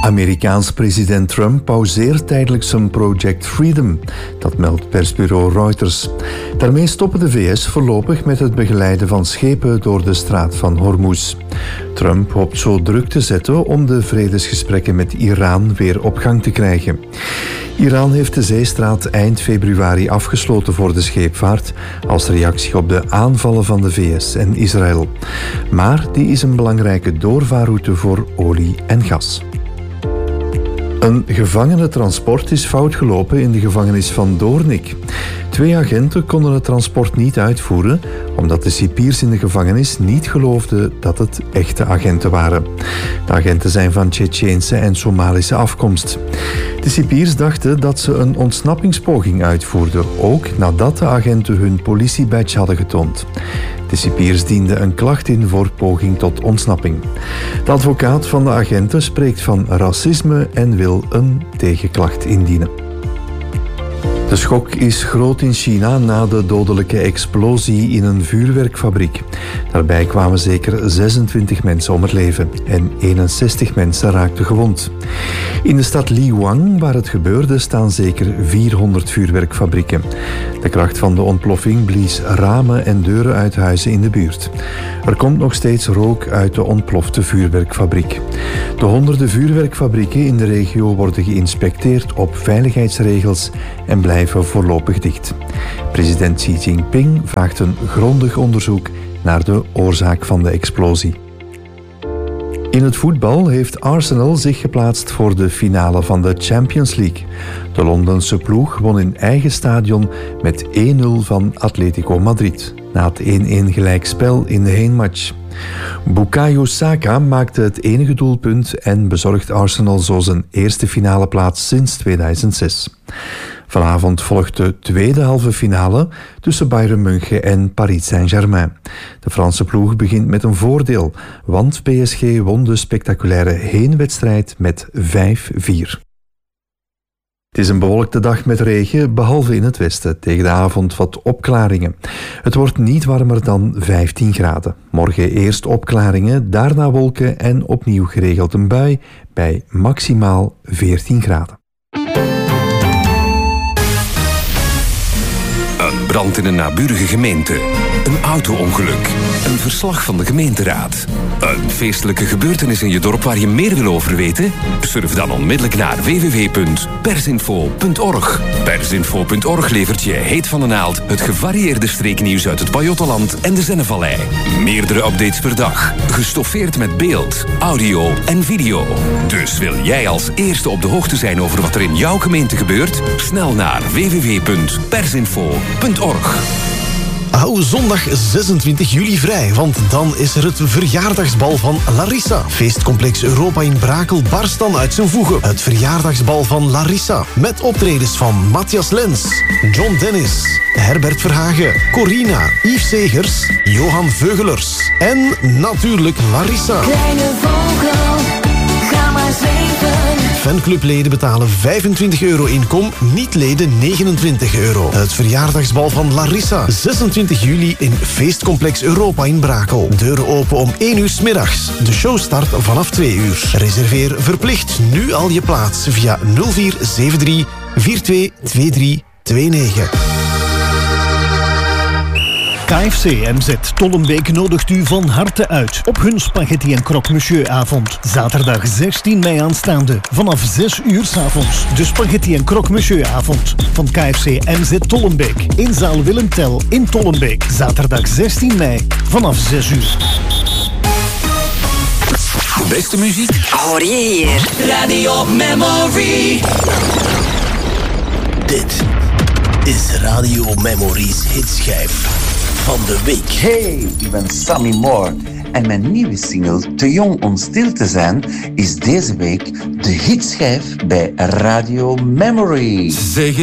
Amerikaans president Trump pauzeert tijdelijk zijn Project Freedom. Dat meldt persbureau Reuters. Daarmee stoppen de VS voorlopig met het begeleiden van schepen door de straat van Hormuz. Trump hoopt zo druk te zetten om de vredesgesprekken met Iran weer op gang te krijgen. Iran heeft de zeestraat eind februari afgesloten voor de scheepvaart als reactie op de aanvallen van de VS en Israël. Maar die is een belangrijke doorvaarroute voor olie en gas. Een gevangenentransport is fout gelopen in de gevangenis van Doornik. 2 agenten konden het transport niet uitvoeren omdat de cipiers in de gevangenis niet geloofden dat het echte agenten waren. De agenten zijn van Tsjetsjeense en Somalische afkomst. De cipiers dachten dat ze een ontsnappingspoging uitvoerden, ook nadat de agenten hun politiebadge hadden getoond. De cipiers dienden een klacht in voor poging tot ontsnapping. De advocaat van de agenten spreekt van racisme en wil een tegenklacht indienen. De schok is groot in China na de dodelijke explosie in een vuurwerkfabriek. Daarbij kwamen zeker 26 mensen om het leven en 61 mensen raakten gewond. In de stad Liwang, waar het gebeurde, staan zeker 400 vuurwerkfabrieken. De kracht van de ontploffing blies ramen en deuren uit huizen in de buurt. Er komt nog steeds rook uit de ontplofte vuurwerkfabriek. De honderden vuurwerkfabrieken in de regio worden geïnspecteerd op veiligheidsregels en blijven voorlopig dicht. President Xi Jinping vraagt een grondig onderzoek naar de oorzaak van de explosie. In het voetbal heeft Arsenal zich geplaatst voor de finale van de Champions League. De Londense ploeg won in eigen stadion met 1-0 van Atletico Madrid, na het 1-1 gelijkspel in de heenmatch. Bukayo Saka maakte het enige doelpunt en bezorgt Arsenal zo zijn eerste finale plaats sinds 2006. Vanavond volgt de tweede halve finale tussen Bayern München en Paris Saint-Germain. De Franse ploeg begint met een voordeel, want PSG won de spectaculaire heenwedstrijd met 5-4. Het is een bewolkte dag met regen, behalve in het westen. Tegen de avond wat opklaringen. Het wordt niet warmer dan 15 graden. Morgen eerst opklaringen, daarna wolken en opnieuw geregeld een bui bij maximaal 14 graden. Een brand in een naburige gemeente. Een auto-ongeluk. Een verslag van de gemeenteraad. Een feestelijke gebeurtenis in je dorp waar je meer wil over weten? Surf dan onmiddellijk naar www.persinfo.org. Persinfo.org levert je heet van de naald het gevarieerde streeknieuws uit het Pajottenland en de Zennevallei. Meerdere updates per dag. Gestoffeerd met beeld, audio en video. Dus wil jij als eerste op de hoogte zijn over wat er in jouw gemeente gebeurt? Snel naar www.persinfo.org. Hou zondag 26 juli vrij, want dan is er het verjaardagsbal van Larissa. Feestcomplex Europa in Brakel barst dan uit zijn voegen. Het verjaardagsbal van Larissa. Met optredens van Matthias Lens, John Dennis, Herbert Verhagen, Corina, Yves Segers, Johan Veugelers en natuurlijk Larissa. Kleine vogel, ga maar zweven. Fanclubleden betalen €25 inkom, niet-leden €29. Het verjaardagsbal van Larissa, 26 juli in Feestcomplex Europa in Brakel. Deuren open om 1 uur 's middags. De show start vanaf 2 uur. Reserveer verplicht nu al je plaats via 0473 422329. KFC MZ Tollenbeek nodigt u van harte uit op hun spaghetti en croque monsieur avond. Zaterdag 16 mei aanstaande, vanaf 6 uur 's avonds. De spaghetti en croque monsieur avond van KFC MZ Tollenbeek. In zaal Willem Tell in Tollenbeek. Zaterdag 16 mei, vanaf 6 uur. De beste muziek Hoor je hier. Radio Memory. Dit is Radio Memory's hitschijf van de week. Hey, ik ben Sammy Moore en mijn nieuwe single Te jong om stil te zijn is deze week de hitschijf bij Radio Memory.